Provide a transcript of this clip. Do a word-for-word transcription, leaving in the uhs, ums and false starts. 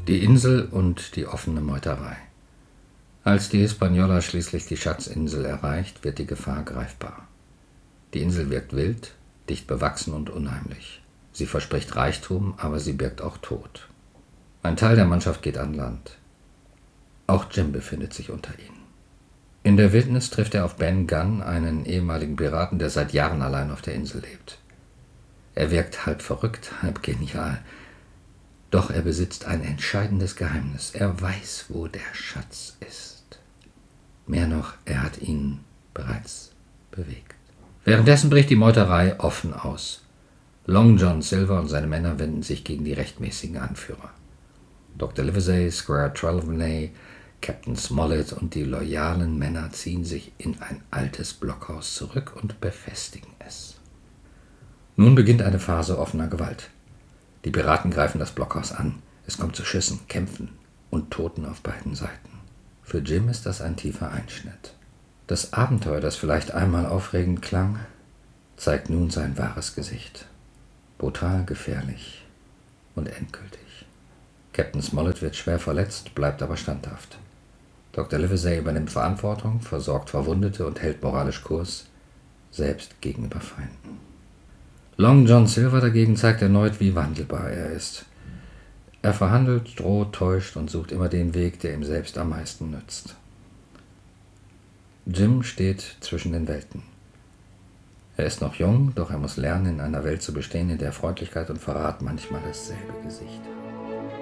Die Insel und die offene Meuterei. Als die Hispaniola schließlich die Schatzinsel erreicht, wird die Gefahr greifbar. Die Insel wirkt wild, dicht bewachsen und unheimlich. Sie verspricht Reichtum, aber sie birgt auch Tod. Ein Teil der Mannschaft geht an Land. Auch Jim befindet sich unter ihnen. In der Wildnis trifft er auf Ben Gunn, einen ehemaligen Piraten, der seit Jahren allein auf der Insel lebt. Er wirkt halb verrückt, halb genial. Doch er besitzt ein entscheidendes Geheimnis. Er weiß, wo der Schatz ist. Mehr noch, er hat ihn bereits bewegt. Währenddessen bricht die Meuterei offen aus. Long John Silver und seine Männer wenden sich gegen die rechtmäßigen Anführer. Doktor Livesey, Squire Trelawney, Captain Smollett und die loyalen Männer ziehen sich in ein altes Blockhaus zurück und befestigen es. Nun beginnt eine Phase offener Gewalt. Die Piraten greifen das Blockhaus an. Es kommt zu Schüssen, Kämpfen und Toten auf beiden Seiten. Für Jim ist das ein tiefer Einschnitt. Das Abenteuer, das vielleicht einmal aufregend klang, zeigt nun sein wahres Gesicht. Brutal, gefährlich und endgültig. Captain Smollett wird schwer verletzt, bleibt aber standhaft. Doktor Livesey übernimmt Verantwortung, versorgt Verwundete und hält moralisch Kurs, selbst gegenüber Feinden. Long John Silver dagegen zeigt erneut, wie wandelbar er ist. Er verhandelt, droht, täuscht und sucht immer den Weg, der ihm selbst am meisten nützt. Jim steht zwischen den Welten. Er ist noch jung, doch er muss lernen, in einer Welt zu bestehen, in der Freundlichkeit und Verrat manchmal dasselbe Gesicht haben.